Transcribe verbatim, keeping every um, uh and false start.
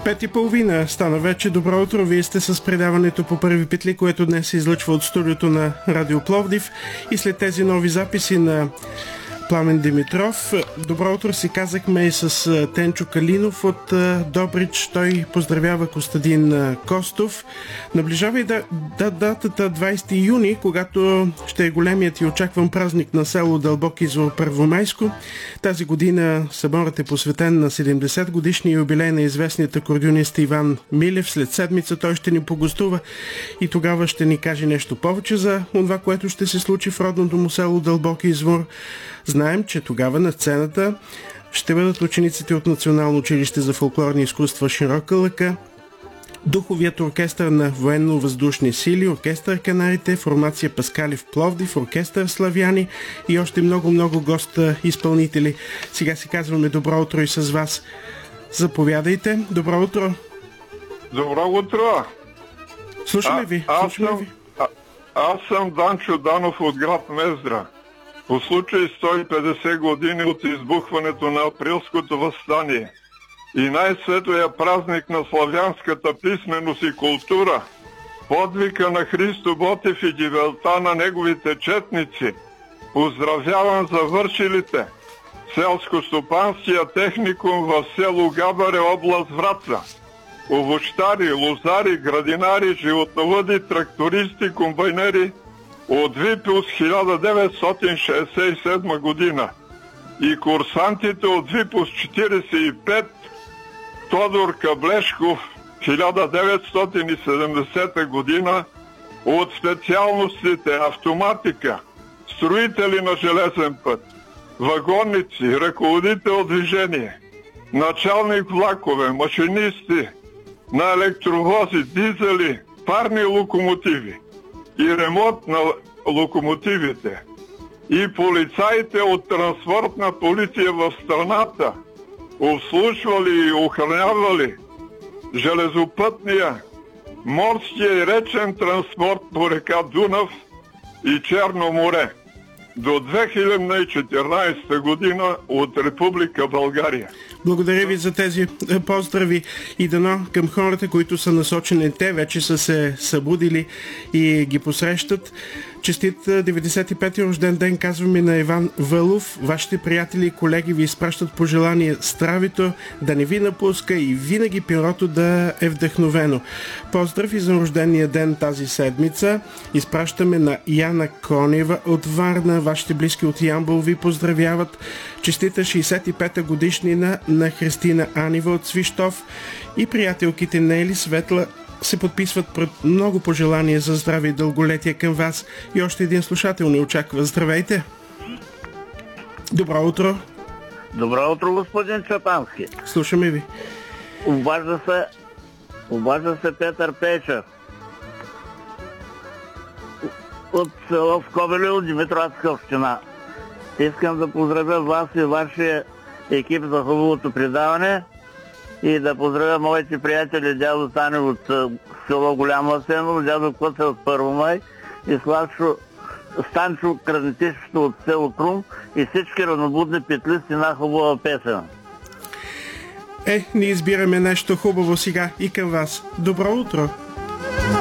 Пет и половина стана вече. Добро утро. Вие сте с предаването по първи петли, което днес се излъчва от студиото на Радио Пловдив. И след тези нови записи на Пламен Димитров, добро утро си казахме и с Тенчо Калинов от Добрич. Той поздравява Костадин Костов. Наближава и да, да, датата двайсети юни, когато ще е големият и очакван празник на село Дълбоки извор Първомайско. Тази година съборът е посветен на седемдесет годишния юбилей на известният акордеонист Иван Милев. След седмица той ще ни погостува и тогава ще ни каже нещо повече за това, което ще се случи в родното му село Дълбоки извор. Знаем, че тогава на сцената ще бъдат учениците от Национално училище за фолклорни изкуства Широка лъка, духовият оркестър на военно-въздушни сили, оркестър Канарите, формация Паскали в Пловдив, оркестър Славяни и още много-много госта изпълнители. Сега си казваме добро утро и с вас. Заповядайте. Добро утро. Добро утро. Слушаме ви. А, Слушаме аз, съм, ви. а, аз съм Данчо Данов от град Мездра. По случай сто и петдесет години от избухването на априлското въстание и най-светлия празник на славянската писменост и култура, подвика на Христо Ботев и гибелта на неговите четници, поздравявам завършилите селско-стопанския техникум в село Габаре, област Враца, овощари, лозари, градинари, животновъди, трактористи, комбайнери от Випилс хиляда деветстотин шейсет и седма година и курсантите от Випилс четирийсет и пет, Тодор Каблешков хиляда деветстотин и седемдесета година от специалностите автоматика, строители на железен път, вагонници, ръководител движение, началник влакове, машинисти на електровози, дизели, парни локомотиви и ремонт на локомотивите и полицаите от транспортна полиция в страната, обслужвали и охранявали железопътния, морския и речен транспорт по река Дунав и Черно море до две хиляди и четиринадесета година от Република България. Благодаря ви за тези поздрави и дано към хората, които са насочени. Те вече са се събудили и ги посрещат. Честит деветдесет и пети рожден ден казваме на Иван Вълов. Вашите приятели и колеги ви изпращат пожелание здравето да не ви напуска и винаги перото да е вдъхновено. Поздрав и за рождения ден тази седмица. Изпращаме на Яна Конева от Варна. Вашите близки от Ямбол ви поздравяват. Честита шейсет и пета годишнина на Христина Анива от Свищов и приятелките Нели Светла се подписват пред много пожелания за здраве и дълголетие към вас. И още един слушател ни очаква. Здравейте! Добро утро! Добро утро, господин Чапански. Слушаме ви. Обажда се, обажда се Петър Печев от село Скобелево, Димитровска община. Искам да поздравя вас и вашия екип за хубавото предаване и да поздравя моите приятели дядо Танев от село Голямо Асеново, дядо Коце от Първомай и Славчо Станчо Кранетишето от село Крум и всички равнобудни петлисти на хубава песен. Е, ние избираме нещо хубаво сега и към вас. Добро утро!